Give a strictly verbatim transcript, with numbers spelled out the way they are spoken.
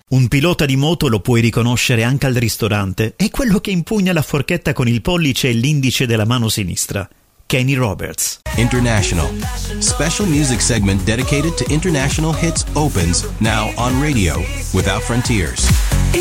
Un pilota di moto lo puoi riconoscere anche al ristorante, è quello che impugna la forchetta con il pollice e l'indice della mano sinistra. Kenny Roberts. International. Special music segment dedicated to international hits opens now on radio, Without Frontiers.